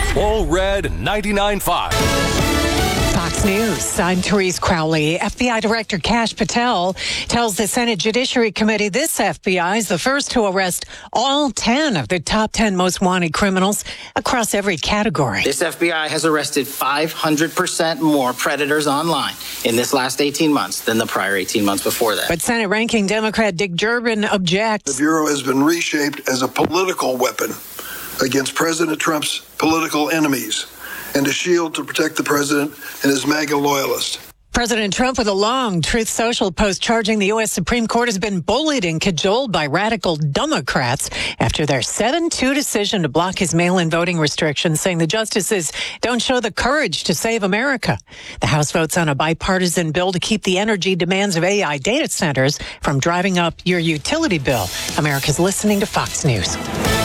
All Red 99.5. Fox News. I'm Therese Crowley. FBI Director Kash Patel tells the Senate Judiciary Committee this FBI is the first to arrest all 10 of the top 10 most wanted criminals across every category. This FBI has arrested 500% more predators online in this last 18 months than the prior 18 months before that. But Senate Ranking Democrat Dick Durbin objects. The Bureau has been reshaped as a political weapon against President Trump's political enemies and a shield to protect the president and his MAGA loyalists. President Trump with a long Truth Social post charging the U.S. Supreme Court has been bullied and cajoled by radical Democrats after their 7-2 decision to block his mail-in voting restrictions, saying the justices don't show the courage to save America. The House votes on a bipartisan bill to keep the energy demands of AI data centers from driving up your utility bill. America's listening to Fox News.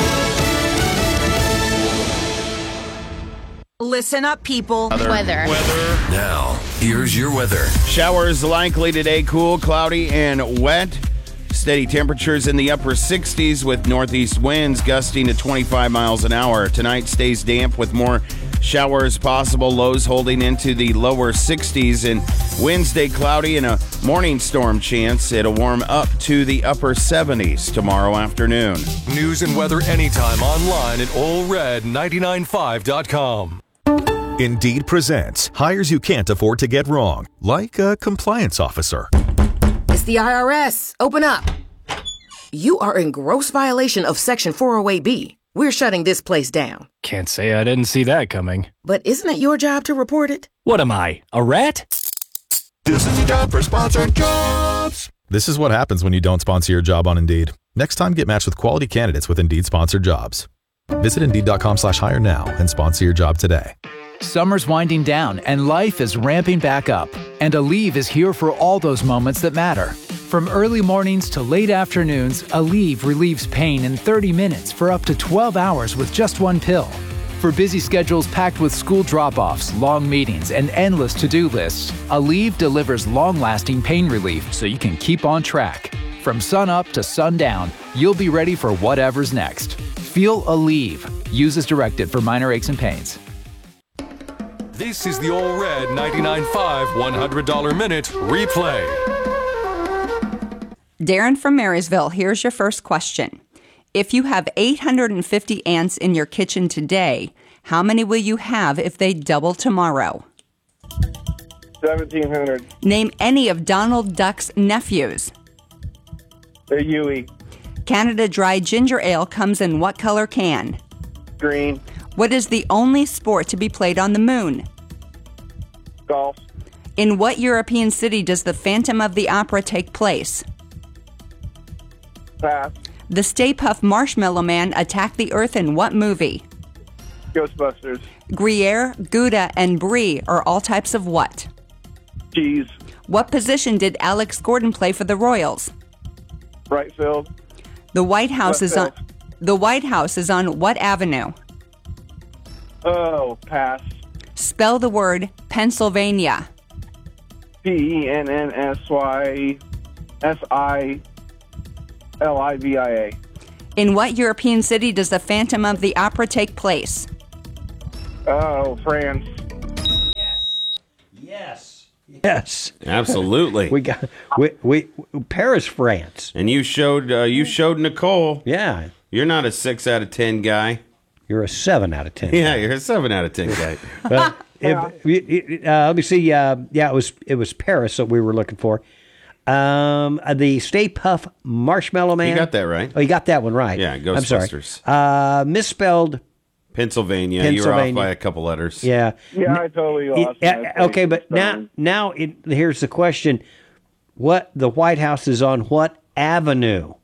Listen up, people. Weather. Now, here's your weather. Showers likely today, cool, cloudy, and wet. Steady temperatures in the upper 60s with northeast winds gusting to 25 miles an hour. Tonight stays damp with more showers possible, lows holding into the lower 60s. And Wednesday, cloudy and a morning storm chance. It'll warm up to the upper 70s tomorrow afternoon. News and weather anytime online at allred995.com. Indeed presents hires you can't afford to get wrong, like a compliance officer. It's the IRS. Open up. You are in gross violation of Section 408B. We're shutting this place down. Can't say I didn't see that coming. But isn't it your job to report it? What am I, a rat? This is the job for sponsored jobs. This is what happens when you don't sponsor your job on Indeed. Next time, get matched with quality candidates with Indeed sponsored jobs. Visit Indeed.com/hire now and sponsor your job today. Summer's winding down and life is ramping back up. And Aleve is here for all those moments that matter. From early mornings to late afternoons, Aleve relieves pain in 30 minutes for up to 12 hours with just one pill. For busy schedules packed with school drop-offs, long meetings, and endless to-do lists, Aleve delivers long-lasting pain relief so you can keep on track. From sun up to sundown, you'll be ready for whatever's next. Feel Aleve. Use as directed for minor aches and pains. This is the All Red 99.5 $100 Minute Replay. Darren from Marysville, here's your first question. If you have 850 ants in your kitchen today, how many will you have if they double tomorrow? 1,700. Name any of Donald Duck's nephews. Huey. Canada Dry Ginger Ale comes in what color can? Green. What is the only sport to be played on the moon? Golf. In what European city does the Phantom of the Opera take place? Pass. The Stay Puft Marshmallow Man attacked the Earth in what movie? Ghostbusters. Gruyere, Gouda, and Brie are all types of what? Cheese. What position did Alex Gordon play for the Royals? Right field. The White House Left is on. field. The White House is on what avenue? Oh, pass. Spell the word Pennsylvania. PENNSYSILIVIA. In what European city does the Phantom of the Opera take place? Oh, France. Yes, Absolutely. we got we Paris, France. And you showed Nicole. Yeah, You're not a 6 out of 10 guy. you're a 7 out of 10. Yeah, you're a 7 out of 10 guy. Let me see. Yeah, it was Paris that we were looking for. The Stay Puft Marshmallow Man. You got that right. Oh, you got that one right. Yeah, Ghostbusters. I'm sorry. Misspelled. Pennsylvania. You were off by a couple letters. Yeah. Yeah, I totally lost. Okay, but now here's the question: what the White House is on what avenue?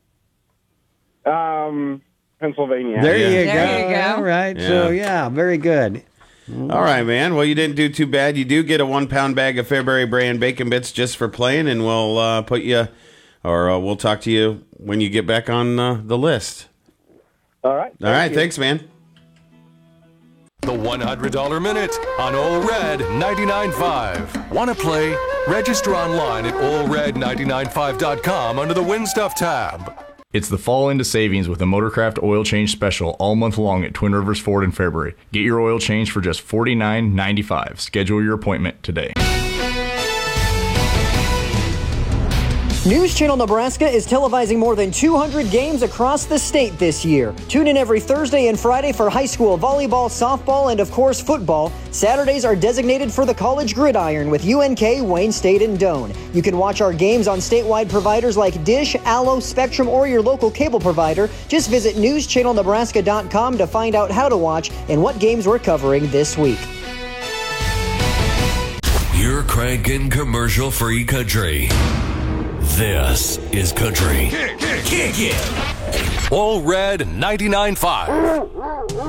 Pennsylvania. There you There you go. All right. Yeah. So yeah, very good. All right, man. Well, you didn't do too bad. You do get a 1-pound bag of Fairbury brand bacon bits just for playing, and we'll put you, or we'll talk to you when you get back on the list. All right. All right. Thanks, man. The $100 Minute on All Red 99.5. Want to play? Register online at allred995.com under the Win Stuff tab. It's the fall into savings with a Motorcraft oil change special all month long at Twin Rivers Ford in Fairbury. Get your oil change for just $49.95. Schedule your appointment today. News Channel Nebraska is televising more than 200 games across the state this year. Tune in every Thursday and Friday for high school volleyball, softball, and of course football. Saturdays are designated for the college gridiron with UNK, Wayne State, and Doane. You can watch our games on statewide providers like Dish, Allo, Spectrum, or your local cable provider. Just visit newschannelnebraska.com to find out how to watch and what games we're covering this week. You're cranking commercial-free country. This is country. Kick it. All Red 99.5.